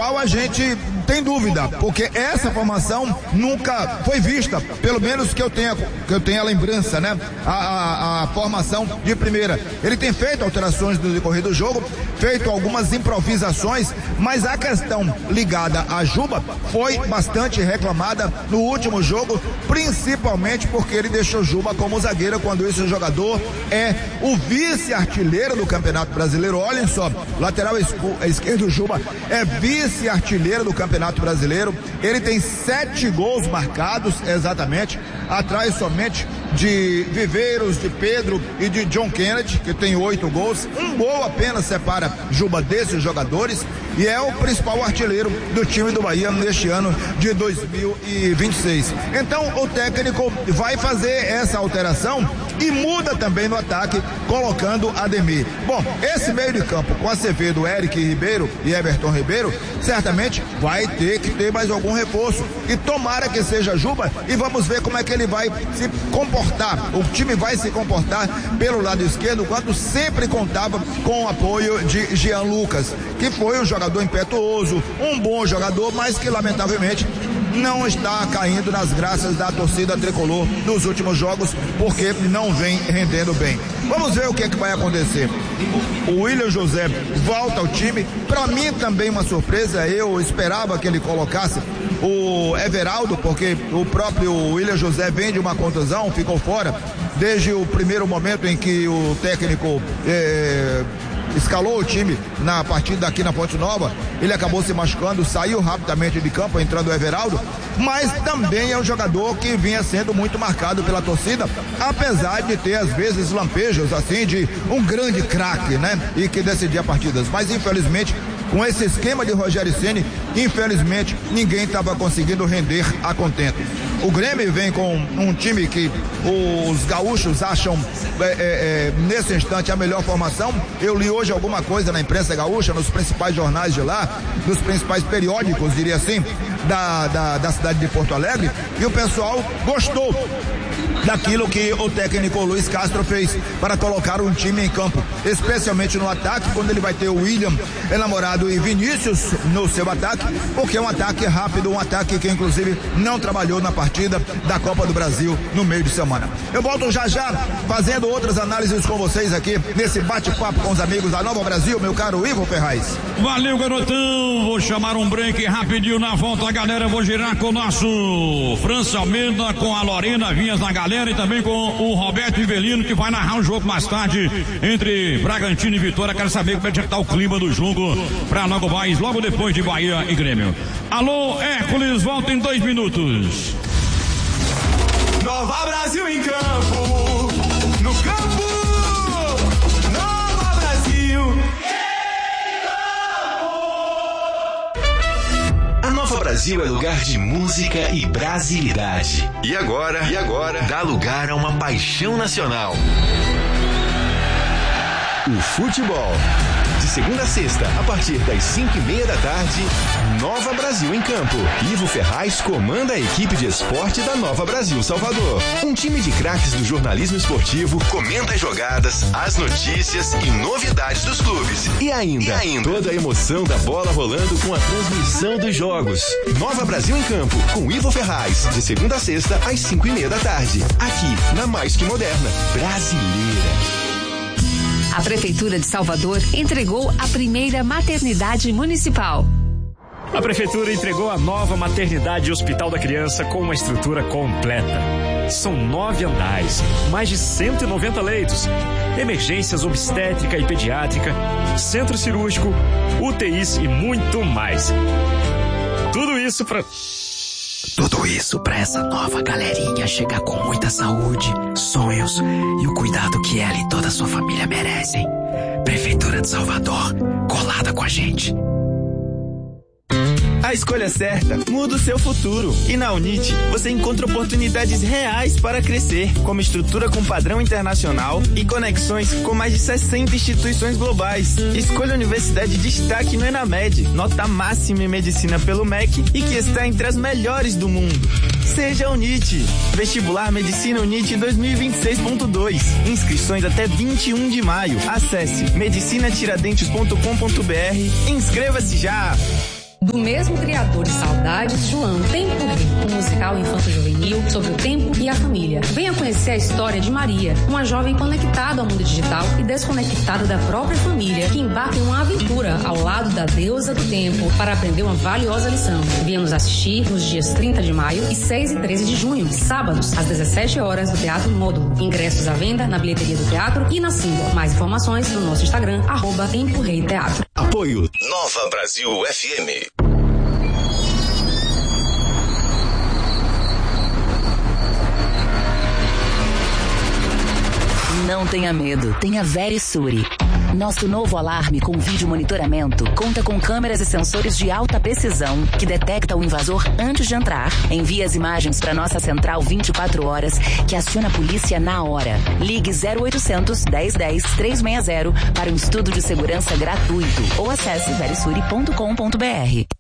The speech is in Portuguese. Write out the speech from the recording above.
qual a gente tem dúvida, porque essa formação nunca foi vista, pelo menos que eu tenha a lembrança, né? A formação de primeira. Ele tem feito alterações no decorrer do jogo, feito algumas improvisações, mas a questão ligada a Juba foi bastante reclamada no último jogo, principalmente porque ele deixou Juba como zagueiro, quando esse jogador é o vice-artilheiro do Campeonato Brasileiro. Olhem só, lateral esquerdo Juba é vice-artilheiro do Campeonato Brasileiro. Ele tem 7 gols marcados, exatamente, atrás somente de Viveiros, de Pedro e de John Kennedy, que tem 8 gols. Um gol apenas separa Juba desses jogadores e é o principal artilheiro do time do Bahia neste ano de 2026. Então o técnico vai fazer essa alteração e muda também no ataque, colocando Ademir. Bom, esse meio de campo com Acevedo, Eric Ribeiro e Everton Ribeiro, certamente vai ter que ter mais algum reforço, e tomara que seja Juba, e vamos ver como é que ele vai se comportar. O time vai se comportar pelo lado esquerdo, quando sempre contava com o apoio de Jean Lucas, que foi um jogador impetuoso, um bom jogador, mas que lamentavelmente não está caindo nas graças da torcida tricolor nos últimos jogos, porque não vem rendendo bem. Vamos ver o que é que vai acontecer. O William José volta ao time, para mim também uma surpresa. Eu esperava que ele colocasse o Everaldo, porque o próprio William José vem de uma contusão, ficou fora desde o primeiro momento em que o técnico escalou o time na partida aqui na Fonte Nova. Ele acabou se machucando, saiu rapidamente de campo, entrando o Everaldo, mas também é um jogador que vinha sendo muito marcado pela torcida, apesar de ter às vezes lampejos assim de um grande craque, né? E que decidia partidas, mas infelizmente com esse esquema de Rogério Ceni, infelizmente ninguém estava conseguindo render a contento. O Grêmio vem com um time que os gaúchos acham nesse instante a melhor formação. Eu li hoje alguma coisa na imprensa gaúcha, nos principais jornais de lá, nos principais periódicos, diria assim, da cidade de Porto Alegre, e o pessoal gostou daquilo que o técnico Luiz Castro fez para colocar um time em campo, especialmente no ataque, quando ele vai ter o William, Enamorado e Vinícius no seu ataque, porque é um ataque rápido, um ataque que inclusive não trabalhou na partida da Copa do Brasil no meio de semana. Eu volto já fazendo outras análises com vocês aqui nesse bate-papo com os amigos da Nova Brasil, meu caro Ivo Ferraz. Valeu, garotão, vou chamar um break rapidinho. Na volta, galera, vou girar com o nosso França Almeida, com a Lorena Vinhas na galera, e também com o Roberto Ivelino, que vai narrar um jogo mais tarde entre Bragantino e Vitória. Quero saber como é que está o clima do jogo para logo mais, logo depois de Bahia e Grêmio. Alô, Hércules, volta em 2 minutos. Nova Brasil em campo, no campo, Nova Brasil. A Nova Brasil é lugar de música e brasilidade. E agora, dá lugar a uma paixão nacional. O futebol. De segunda a sexta, a partir das 5:30 da tarde, Nova Brasil em campo. Ivo Ferraz comanda a equipe de esporte da Nova Brasil Salvador. Um time de craques do jornalismo esportivo, comenta as jogadas, as notícias e novidades dos clubes. E ainda, toda a emoção da bola rolando com a transmissão dos jogos. Nova Brasil em campo, com Ivo Ferraz. De segunda a sexta, às 5:30 da tarde. Aqui, na Mais Que Moderna, Brasileira. A Prefeitura de Salvador entregou a primeira maternidade municipal. A Prefeitura entregou a nova maternidade e hospital da criança com uma estrutura completa. São 9 andares, mais de 190 leitos, emergências obstétrica e pediátrica, centro cirúrgico, UTIs e muito mais. Tudo isso para essa nova galerinha chegar com muita saúde, sonhos e o cuidado que ela e toda a sua família merecem. Prefeitura de Salvador, colada com a gente. A escolha certa muda o seu futuro. E na UNIT, você encontra oportunidades reais para crescer, como estrutura com padrão internacional e conexões com mais de 60 instituições globais. Escolha a universidade de destaque no ENAMED, nota máxima em medicina pelo MEC e que está entre as melhores do mundo. Seja UNIT. Vestibular Medicina UNIT 2026.2. Inscrições até 21 de maio. Acesse medicinatiradentes.com.br e inscreva-se já. Do mesmo criador de Saudades, João, Tempo Rei, um musical infanto-juvenil sobre o tempo e a família. Venha conhecer a história de Maria, uma jovem conectada ao mundo digital e desconectada da própria família, que embarca em uma aventura ao lado da deusa do tempo para aprender uma valiosa lição. Venha nos assistir nos dias 30 de maio e 6 e 13 de junho, sábados, às 17 horas, no Teatro Módulo. Ingressos à venda na bilheteria do teatro e na Símbolo. Mais informações no nosso Instagram, @Tempo Rei Teatro. Apoio Nova Brasil FM. Não tenha medo, tenha Verisure. Nosso novo alarme com vídeo monitoramento conta com câmeras e sensores de alta precisão que detecta o invasor antes de entrar. Envia as imagens para nossa central 24 horas que aciona a polícia na hora. Ligue 0800 1010 360 para um estudo de segurança gratuito ou acesse verisure.com.br.